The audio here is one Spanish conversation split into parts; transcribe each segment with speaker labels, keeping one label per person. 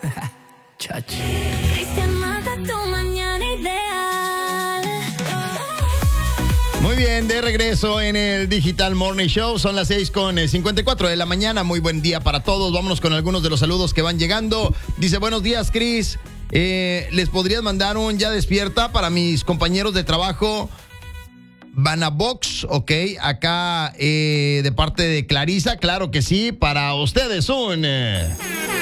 Speaker 1: Chachi.
Speaker 2: Cristian Mata, tu mañana ideal.
Speaker 3: Muy bien, de regreso en el Digital Morning Show. Son las 6:54 de la mañana. Muy buen día para todos. Vámonos con algunos de los saludos que van llegando. Dice, buenos días, Cris. ¿Les podrías mandar un ya despierta para mis compañeros de trabajo? Banabox, ok, acá de parte de Clarisa, claro que sí, para ustedes un... ¡Ya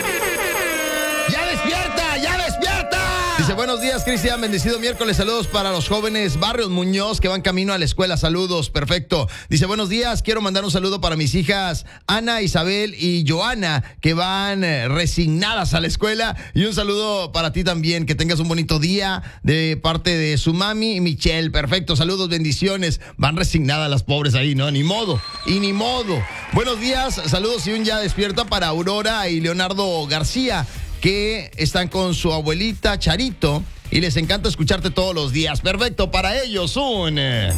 Speaker 3: despierta! ¡Ya despierta! Dice, buenos días, Cristian, bendecido miércoles, saludos para los jóvenes Barrios Muñoz que van camino a la escuela, saludos, perfecto. Dice, buenos días, quiero mandar un saludo para mis hijas Ana, Isabel y Joana, que van resignadas a la escuela, y un saludo para ti también, que tengas un bonito día de parte de su mami y Michelle, perfecto, saludos, bendiciones, van resignadas las pobres ahí, ¿no? Ni modo, y ni modo. Buenos días, saludos y un ya despierta para Aurora y Leonardo García, que están con su abuelita Charito y les encanta escucharte todos los días. Perfecto, para ellos un... ¡Ya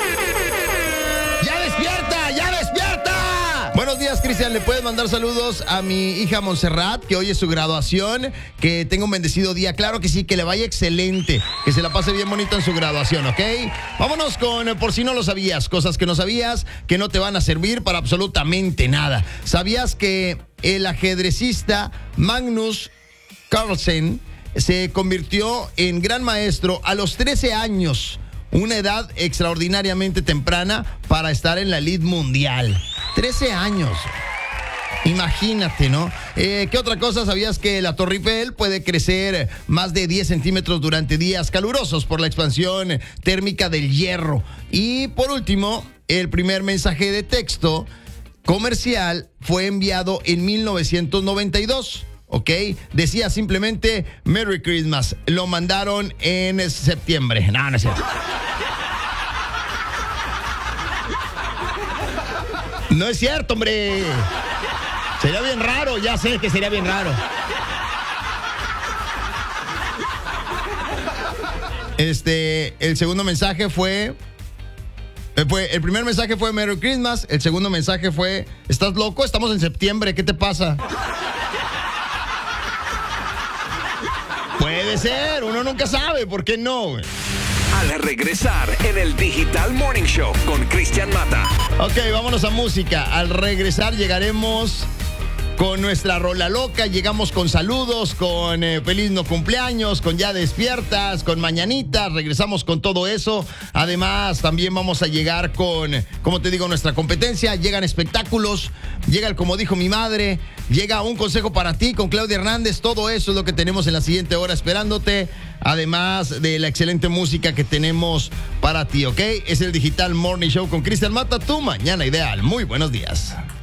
Speaker 3: despierta! ¡Ya despierta! Buenos días, Cristian. ¿Le puedes mandar saludos a mi hija Montserrat, que hoy es su graduación? Que tenga un bendecido día. Claro que sí, que le vaya excelente. Que se la pase bien bonito en su graduación, ¿ok? Vámonos con, por si no lo sabías, cosas que no sabías, que no te van a servir para absolutamente nada. ¿Sabías que el ajedrecista Magnus Carlsen se convirtió en gran maestro a los 13 años? Una edad extraordinariamente temprana para estar en la elite mundial. 13 años. Imagínate, ¿no? ¿Qué otra cosa? ¿Sabías que la Torre Eiffel puede crecer más de 10 centímetros durante días calurosos por la expansión térmica del hierro? Y por último, el primer mensaje de texto comercial fue enviado en 1992. ¿Ok? Decía simplemente Merry Christmas. Lo mandaron en septiembre. No, no es cierto. No es cierto, hombre. Sería bien raro, ya sé que sería bien raro. El segundo mensaje fue... el primer mensaje fue Merry Christmas. El segundo mensaje fue: ¿estás loco? Estamos en septiembre, ¿qué te pasa? Puede ser, uno nunca sabe, ¿por qué no?
Speaker 4: Al regresar en el Digital Morning Show con Cristian Mata.
Speaker 3: Ok, vámonos a música. Al regresar llegaremos con nuestra rola loca, llegamos con saludos, con feliz no cumpleaños, con ya despiertas, con mañanitas, regresamos con todo eso. Además, también vamos a llegar con, como te digo, nuestra competencia, llegan espectáculos, llega el como dijo mi madre, llega un consejo para ti con Claudia Hernández, todo eso es lo que tenemos en la siguiente hora esperándote, además de la excelente música que tenemos para ti, ¿ok? Es el Digital Morning Show con Cristian Mata, tu mañana ideal. Muy buenos días.